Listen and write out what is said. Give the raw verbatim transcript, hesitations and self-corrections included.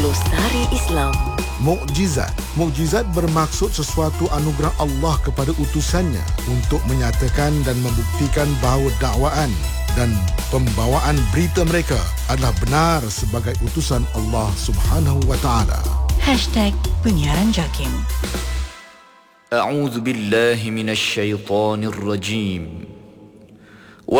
Glosari Islam. Mukjizat. Mukjizat bermaksud sesuatu anugerah Allah kepada utusannya untuk menyatakan dan membuktikan bahawa dakwaan dan pembawaan berita mereka adalah benar sebagai utusan Allah Subhanahu wa taala. Hashtag Penyiaran Jakim. A'udzu billahi minasy syaithanir rajim.